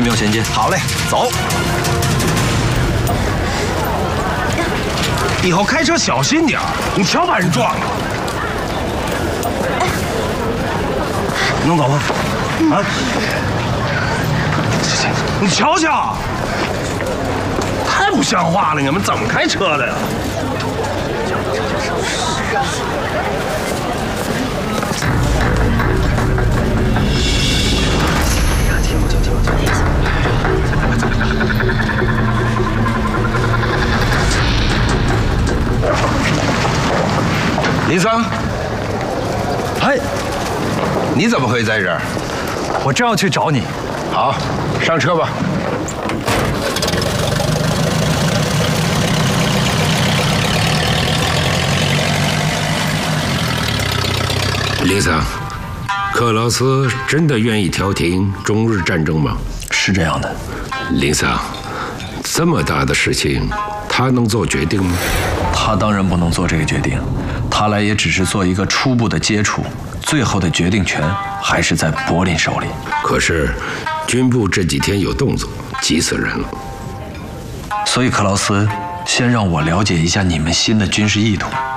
去庙前见。 好嘞，走。 以后开车小心点儿，你瞧把人撞了。能走吗？啊！你瞧瞧，太不像话了！你们怎么开车的呀？ 林桑， 哎， 你怎么会在这儿？ 我正要去找你。 好，上车吧。 林桑，克劳斯真的愿意调停中日战争吗？ 是这样的。 林桑，这么大的事情，他能做决定吗？ 他当然不能做这个决定，他来也只是做一个初步的接触，最后的决定权还是在柏林手里。 可是，军部这几天有动作，急死人了。 所以克劳斯，先让我了解一下你们新的军事意图。